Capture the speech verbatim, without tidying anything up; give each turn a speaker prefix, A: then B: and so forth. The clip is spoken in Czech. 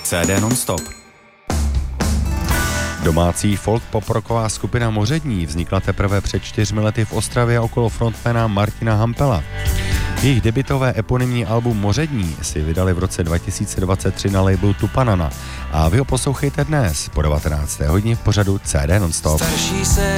A: C D non-stop. Domácí folk poprocková skupina Mořední vznikla teprve před čtyřmi lety v Ostravě okolo frontmana Martina Hampela. Jejich debutové eponymní album Mořední si vydali v roce dva tisíce dvacet tři na labelu Tupanana a vy ho poslouchejte dnes po devatenácté hodině v pořadu C D non-stop.
B: Starší se